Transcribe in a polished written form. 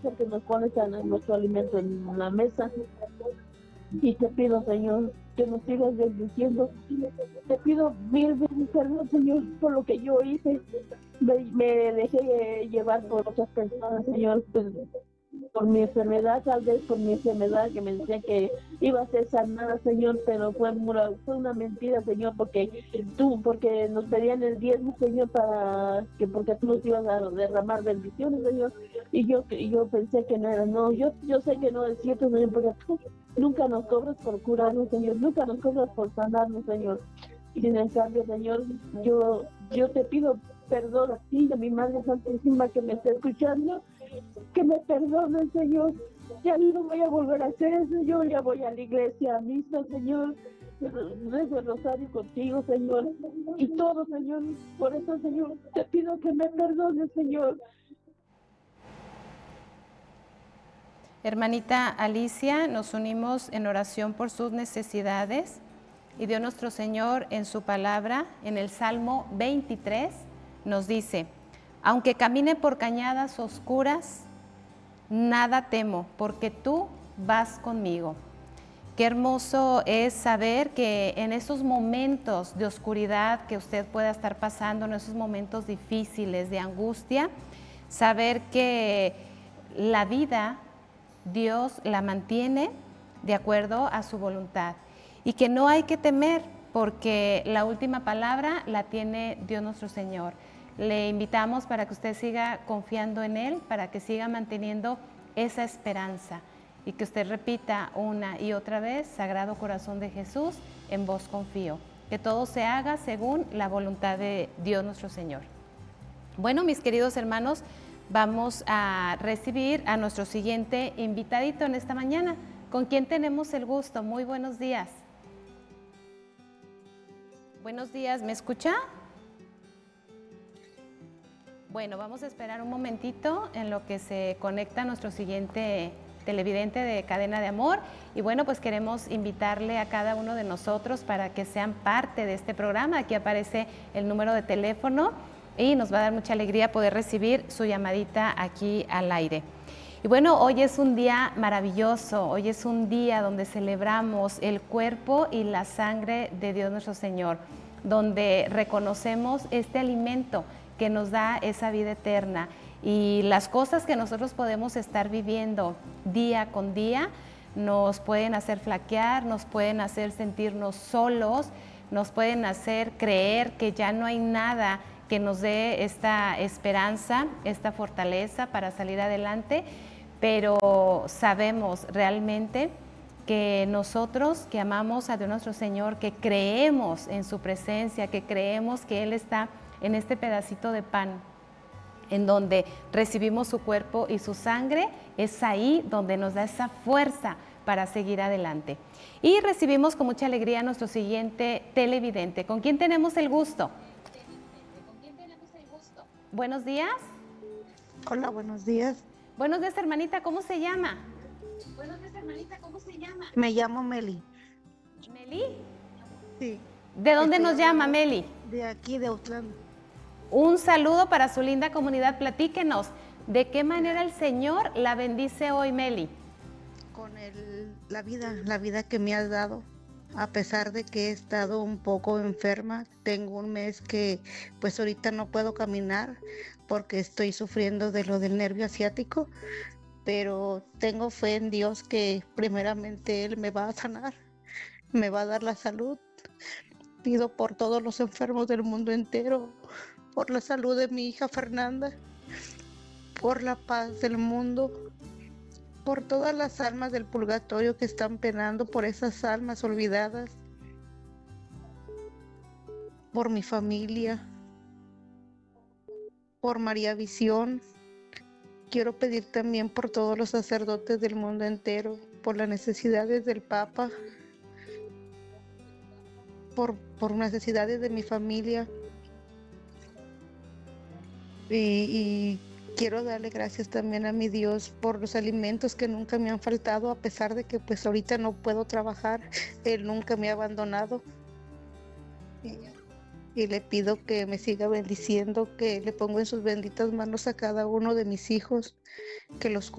porque nos pones a nuestro alimento en la mesa. Y te pido, Señor, que nos sigas bendiciendo. Te pido mil veces perdón, Señor, por lo que yo hice. Me dejé llevar por otras personas, Señor, pues, por mi enfermedad, tal vez por mi enfermedad, que me decían que iba a ser sanada, Señor, pero fue una mentira, Señor, porque nos pedían el diezmo, Señor, porque tú nos ibas a derramar bendiciones, Señor, y yo pensé que no era, no, yo sé que no es cierto, Señor, porque tú nunca nos cobras por curarnos, Señor, nunca nos cobras por sanarnos, Señor, y sin en cambio, Señor, yo te pido perdón a ti y a mi Madre Santísima que me está escuchando, que me perdonen, Señor. Ya no voy a volver a hacer eso. Yo ya voy a la iglesia, a misa, Señor. Rezo el rosario contigo, Señor. Y todo, Señor. Por eso, Señor, te pido que me perdones, Señor. Hermanita Alicia, nos unimos en oración por sus necesidades y Dios nuestro Señor en su palabra, en el Salmo 23, nos dice: aunque camine por cañadas oscuras, nada temo, porque tú vas conmigo. Qué hermoso es saber que en esos momentos de oscuridad que usted pueda estar pasando, en esos momentos difíciles de angustia, saber que la vida Dios la mantiene de acuerdo a su voluntad y que no hay que temer porque la última palabra la tiene Dios nuestro Señor. Le invitamos para que usted siga confiando en Él, para que siga manteniendo esa esperanza y que usted repita una y otra vez: Sagrado Corazón de Jesús, en vos confío. Que todo se haga según la voluntad de Dios nuestro Señor. Bueno, mis queridos hermanos, vamos a recibir a nuestro siguiente invitadito en esta mañana. ¿Con quién tenemos el gusto? Muy buenos días. Buenos días, ¿me escucha? Bueno, vamos a esperar un momentito en lo que se conecta nuestro siguiente televidente de Cadena de Amor. Y bueno, pues queremos invitarle a cada uno de nosotros para que sean parte de este programa. Aquí aparece el número de teléfono y nos va a dar mucha alegría poder recibir su llamadita aquí al aire. Y bueno, hoy es un día maravilloso, hoy es un día donde celebramos el cuerpo y la sangre de Dios nuestro Señor, donde reconocemos este alimento que nos da esa vida eterna y las cosas que nosotros podemos estar viviendo día con día nos pueden hacer flaquear, nos pueden hacer sentirnos solos, nos pueden hacer creer que ya no hay nada que nos dé esta esperanza, esta fortaleza para salir adelante, pero sabemos realmente que nosotros que amamos a Dios nuestro Señor, que creemos en su presencia, que creemos que Él está en este pedacito de pan, en donde recibimos su cuerpo y su sangre, es ahí donde nos da esa fuerza para seguir adelante. Y recibimos con mucha alegría a nuestro siguiente televidente. ¿Con quién tenemos el gusto? Buenos días. Hola, buenos días. Buenos días, hermanita, ¿cómo se llama? Me llamo Meli. ¿Meli? Sí. ¿De dónde Estoy nos llama, hablando Meli? De aquí, de Autlán. Un saludo para su linda comunidad. Platíquenos, ¿de qué manera el Señor la bendice hoy, Meli? Con la vida que me has dado. A pesar de que he estado un poco enferma, tengo un mes que pues ahorita no puedo caminar porque estoy sufriendo de lo del nervio asiático, pero tengo fe en Dios que primeramente Él me va a sanar, me va a dar la salud. Pido por todos los enfermos del mundo entero, por la salud de mi hija Fernanda, por la paz del mundo, por todas las almas del purgatorio que están penando, por esas almas olvidadas, por mi familia, por María Visión. Quiero pedir también por todos los sacerdotes del mundo entero, por las necesidades del Papa, por necesidades de mi familia. Y quiero darle gracias también a mi Dios por los alimentos que nunca me han faltado, a pesar de que pues ahorita no puedo trabajar. Él nunca me ha abandonado. Y le pido que me siga bendiciendo, que le pongo en sus benditas manos a cada uno de mis hijos, que los